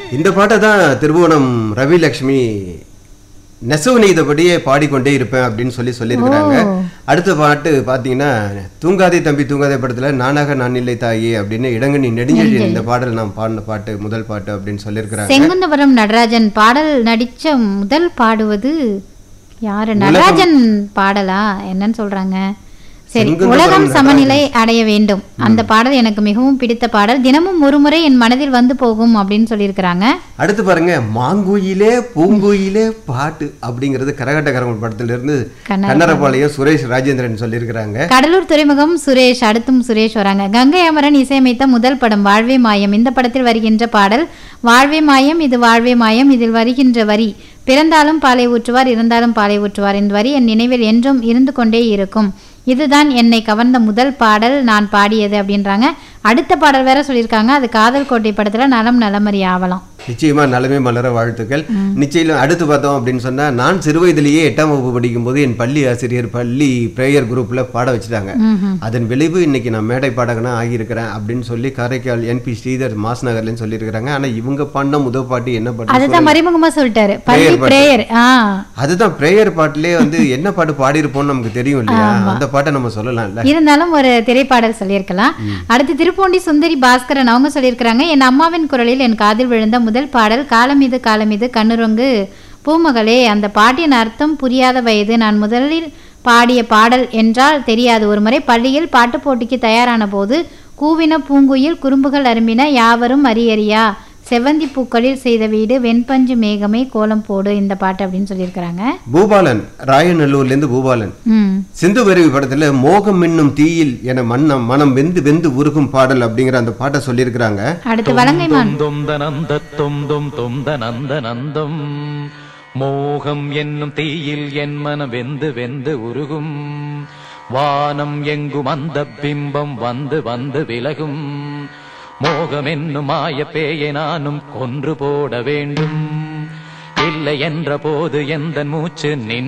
இந்த பாட்டை தான் திருவோணம் ரவிலட்சுமி நெசவு நெய்தபடியே பாடிக்கொண்டே இருப்பேன் அப்படின்னு சொல்லியிருக்கிறாங்க. அடுத்த பாட்டு பாத்தீங்கன்னா தூங்காதே தம்பி தூங்காதே படத்துல நானாக நான் இல்லை தாயே அப்படின்னு இடங்கனி நெடுஞ்செழி இந்த பாடல் நாம் பாடின பாட்டு முதல் பாட்டு அப்படின்னு சொல்லியிருக்கிறாங்க. செங்குந்தபுரம் நடராஜன் பாடல் நடிச்ச முதல் பாடுவது யாரு? நடராஜன் பாடலா என்னன்னு சொல்றாங்க? சரி, உலகம் சமநிலை அடைய வேண்டும் அந்த பாடல் எனக்கு மிகவும் பிடித்த பாடல், தினமும் ஒரு முறை என் மனதில் வந்து போகும் அப்படின்னு சொல்லியிருக்கிறாங்க. அடுத்து பாருங்க, மாங்குயிலே பூங்குயிலே பாட்டு அப்படிங்கிறது கரகாட்ட கரகம் படத்துல இருந்து கண்ணரபாளையம் சுரேஷ் ராஜேந்திரன் சொல்லியிருக்கிறாங்க. கடலூர் துறைமுகம் சுரேஷ், அடுத்தும் சுரேஷ் வராங்க. கங்கை அமரன் இசையமைத்த முதல் படம் வாழ்வே மாயம். இந்த படத்தில் வருகின்ற பாடல் வாழ்வே மாயம், இது வாழ்வே மாயம். இதில் வருகின்ற வரி பிறந்தாலும் பாலை ஊற்றுவார், இருந்தாலும் பாலை ஊற்றுவார். இந்த வரி என் நினைவில் என்றும் இருந்து கொண்டே இருக்கும். இதுதான் என்னை கவர்ந்த முதல் பாடல் நான் பாடியது அப்படின்றாங்க. அடுத்த பாடல் வேற சொல்லியிருக்காங்க, அது காதல் கோட்டை படத்துல நலம் நலமறி ஆவலாம். நிச்சயமா நலமே மலர வாழ்த்துக்கள். நிச்சயம். அடுத்து பார்த்தோம் அப்படின்னு சொன்னா, நான் சிறு வயதிலேயே 8ஆம் வகுப்பு படிக்கும் போது என் பள்ளி ஆசிரியர் பள்ளி பிரேயர் குரூப்ல பாட வச்சுட்டாங்க. அதன் விளைவு இன்னைக்கு நான் மேடை பாடகனா ஆகியிருக்கிறேன் அப்படின்னு சொல்லி காரைக்கால் NP ஸ்ரீதர் மாஸ் நகர்லன்னு சொல்லியிருக்கிறாங்க. ஆனா இவங்க பாடின முதல் பாட்டு என்ன பாட்டு? அதுதான் மறைமுகமா சொல்லிட்டாரு, பள்ளி பிரேயர். அதுதான் பிரேயர் பாட்டுலயே வந்து என்ன பாட்டு பாடியிருப்போம்னு நமக்கு தெரியும் இல்லையா? அந்த பாட்டை நம்ம சொல்லலாம் இல்ல, இருந்தாலும் ஒரு திரைப்பாடல் சொல்லியிருக்கலாம். அடுத்து திருப்போண்டி சுந்தரி பாஸ்கரன் அவங்க சொல்லியிருக்கிறாங்க, என் அம்மாவின் குரலில் என் காதில் விழுந்த முதல் பாடல் காலமிது காலமிது கண்ணுரங்கு பூமகளே. அந்த பாட்டின் அர்த்தம் புரியாத வயது, நான் முதலில் பாடிய பாடல் என்றால் தெரியாது. ஒருமுறை பள்ளியில் பாட்டு போட்டிக்கு தயாரான போது கூவின பூங்குயில் குறும்புகள் அரும்பின யாவரும் அரியறியா செவந்தி பூக்களில் செய்த வீடு வெண்பஞ்சு மேகமே கோலம் போடு இந்த பாட்டு அப்படின்னு சொல்லியிருக்கிறாங்க. பூபாலன் ராயநல்லூர்ல இருந்து பூபாலன் சிந்து வருவி படத்துல மோகம் என்னும் தீயில் என மனம் வெந்து வெந்து உருகும் பாடல் அப்படிங்கிற அந்த பாட்டை சொல்லியிருக்கிறாங்க. அடுத்து வலங்கைமான் மோகம் என்னும் தீயில் என் மனம் வெந்து வெந்து உருகும், வானம் எங்கும் அந்த பிம்பம் வந்து வந்து விலகும், மோகம் என்னும் மாய பேயை நானும் கொன்று போட வேண்டும், இல்லை என்ற போது எந்த மூச்சு நின்